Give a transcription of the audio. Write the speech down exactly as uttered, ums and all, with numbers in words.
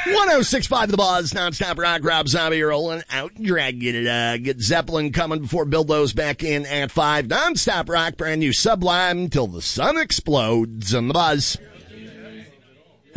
one oh six point five The Buzz, nonstop rock. Rob Zombie rolling out, dragging it. Uh, get Zeppelin coming before Bill those back in at five. Nonstop rock, brand new Sublime till the sun explodes on The Buzz.